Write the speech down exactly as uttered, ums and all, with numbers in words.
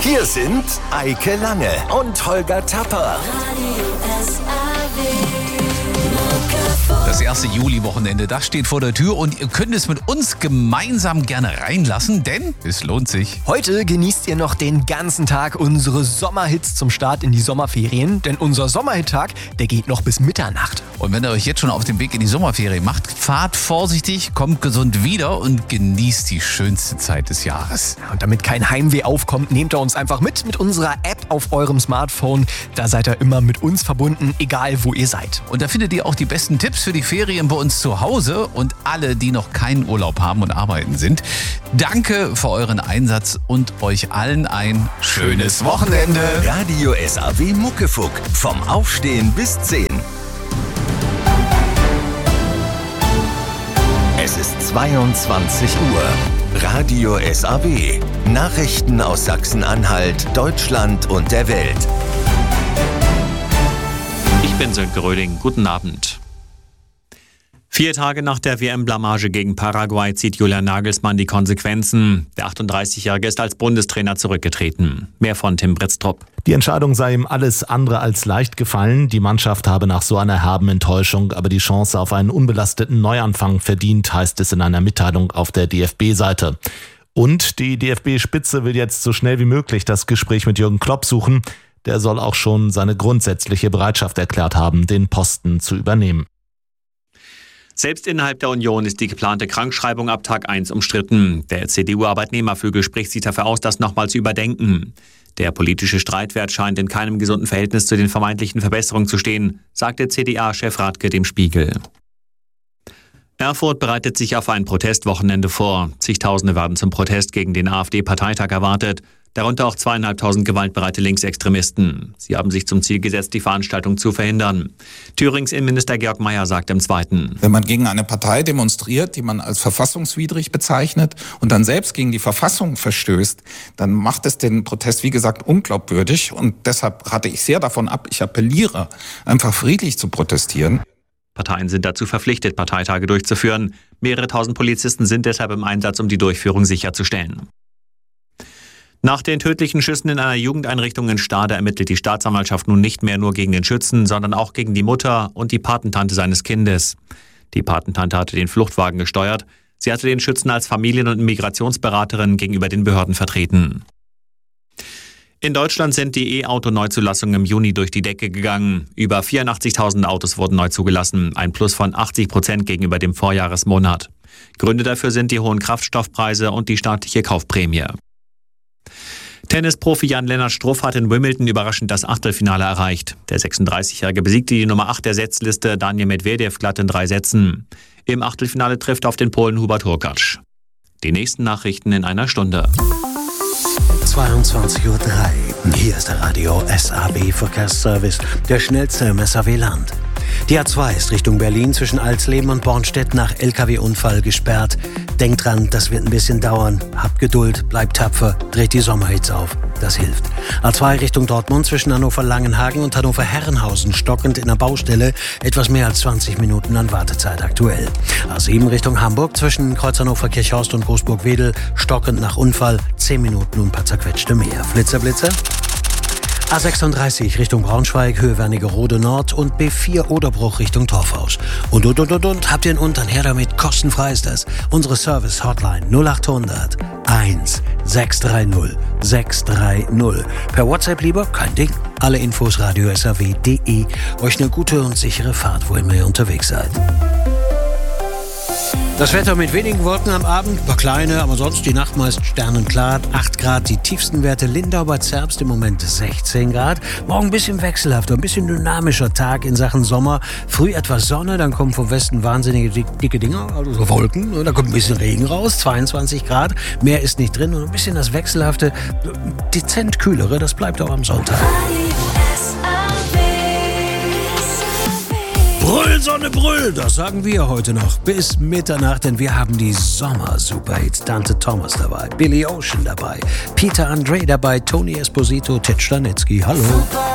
Hier sind Eike Lange und Holger Tapper. Das erste Juli-Wochenende, das steht vor der Tür und ihr könnt es mit uns gemeinsam gerne reinlassen, denn es lohnt sich. Heute genießt ihr noch den ganzen Tag unsere Sommerhits zum Start in die Sommerferien, denn unser Sommerhit-Tag, der geht noch bis Mitternacht. Und wenn ihr euch jetzt schon auf den Weg in die Sommerferien macht, fahrt vorsichtig, kommt gesund wieder und genießt die schönste Zeit des Jahres. Und damit kein Heimweh aufkommt, nehmt ihr uns einfach mit mit unserer App auf eurem Smartphone. Da seid ihr immer mit uns verbunden, egal wo ihr seid. Und da findet ihr auch die besten Tipps für die Ferien bei uns zu Hause und alle, die noch keinen Urlaub haben und arbeiten sind. Danke für euren Einsatz und euch allen ein schönes Wochenende. Radio S A W Muckefuck. Vom Aufstehen bis zehn. Es ist zweiundzwanzig Uhr. Radio S A W. Nachrichten aus Sachsen-Anhalt, Deutschland und der Welt. Ich bin Sönke Röding. Guten Abend. Vier Tage nach der W M-Blamage gegen Paraguay zieht Julian Nagelsmann die Konsequenzen. Der achtunddreißigjährige ist als Bundestrainer zurückgetreten. Mehr von Tim Britztrup. Die Entscheidung sei ihm alles andere als leicht gefallen. Die Mannschaft habe nach so einer herben Enttäuschung aber die Chance auf einen unbelasteten Neuanfang verdient, heißt es in einer Mitteilung auf der D F B-Seite. Und die D F B-Spitze will jetzt so schnell wie möglich das Gespräch mit Jürgen Klopp suchen. Der soll auch schon seine grundsätzliche Bereitschaft erklärt haben, den Posten zu übernehmen. Selbst innerhalb der Union ist die geplante Krankschreibung ab Tag eins umstritten. Der C D U-Arbeitnehmerflügel spricht sich dafür aus, das nochmal zu überdenken. Der politische Streitwert scheint in keinem gesunden Verhältnis zu den vermeintlichen Verbesserungen zu stehen, sagte C D A-Chef Radke dem Spiegel. Erfurt bereitet sich auf ein Protestwochenende vor. Zigtausende werden zum Protest gegen den AfD-Parteitag erwartet. Darunter auch zweieinhalbtausend gewaltbereite Linksextremisten. Sie haben sich zum Ziel gesetzt, die Veranstaltung zu verhindern. Thürings Innenminister Georg Mayer sagt im Zweiten: Wenn man gegen eine Partei demonstriert, die man als verfassungswidrig bezeichnet und dann selbst gegen die Verfassung verstößt, dann macht es den Protest, wie gesagt, unglaubwürdig. Und deshalb rate ich sehr davon ab, ich appelliere, einfach friedlich zu protestieren. Parteien sind dazu verpflichtet, Parteitage durchzuführen. Mehrere tausend Polizisten sind deshalb im Einsatz, um die Durchführung sicherzustellen. Nach den tödlichen Schüssen in einer Jugendeinrichtung in Stade ermittelt die Staatsanwaltschaft nun nicht mehr nur gegen den Schützen, sondern auch gegen die Mutter und die Patentante seines Kindes. Die Patentante hatte den Fluchtwagen gesteuert. Sie hatte den Schützen als Familien- und Migrationsberaterin gegenüber den Behörden vertreten. In Deutschland sind die E-Auto-Neuzulassungen im Juni durch die Decke gegangen. Über vierundachtzigtausend Autos wurden neu zugelassen, ein Plus von achtzig Prozent gegenüber dem Vorjahresmonat. Gründe dafür sind die hohen Kraftstoffpreise und die staatliche Kaufprämie. Tennisprofi Jan-Lennart Struff hat in Wimbledon überraschend das Achtelfinale erreicht. Der sechsunddreißigjährige besiegte die Nummer acht der Setzliste Daniil Medvedev glatt in drei Sätzen. Im Achtelfinale trifft er auf den Polen Hubert Hurkacz. Die nächsten Nachrichten in einer Stunde. zweiundzwanzig Uhr drei. Hier ist der Radio S A W Verkehrsservice, der schnellste im S A W-Land. Die A zwei ist Richtung Berlin zwischen Alsleben und Bornstedt nach L K W-Unfall gesperrt. Denkt dran, das wird ein bisschen dauern. Habt Geduld, bleibt tapfer, dreht die Sommerhits auf. Das hilft. A zwei Richtung Dortmund zwischen Hannover-Langenhagen und Hannover-Herrenhausen stockend in der Baustelle. Etwas mehr als zwanzig Minuten an Wartezeit aktuell. A sieben Richtung Hamburg zwischen Kreuz Hannover-Kirchhorst und Großburg-Wedel stockend nach Unfall. zehn Minuten und ein paar zerquetschte mehr. Flitzer, Blitzer. A sechsunddreißig Richtung Braunschweig, Höhe Wernigerode Nord und B vier Oderbruch Richtung Torfhaus. Und, und, und, und, und, habt ihr einen Untern her damit? Kostenfrei ist das. Unsere Service-Hotline null achthundert eins sechs drei null sechs drei null. Per WhatsApp lieber? Kein Ding. Alle Infos radio s a w punkt d e. Euch eine gute und sichere Fahrt, wo immer ihr unterwegs seid. Das Wetter mit wenigen Wolken am Abend, ein paar kleine, aber sonst die Nacht meist sternenklar, acht Grad, die tiefsten Werte Lindau bei Zerbst im Moment sechzehn Grad. Morgen ein bisschen wechselhafter, ein bisschen dynamischer Tag in Sachen Sommer. Früh etwas Sonne, dann kommen vom Westen wahnsinnige dicke Dinger, also so Wolken, und dann kommt ein bisschen Regen raus, zweiundzwanzig Grad. Mehr ist nicht drin und ein bisschen das wechselhafte, dezent kühlere, das bleibt auch am Sonntag. Brüll, Sonne, Brüll, das sagen wir heute noch bis Mitternacht, denn wir haben die Sommer-Superhits. Dante Thomas dabei, Billy Ocean dabei, Peter Andre dabei, Tony Esposito, Ted Stanitzky, hallo.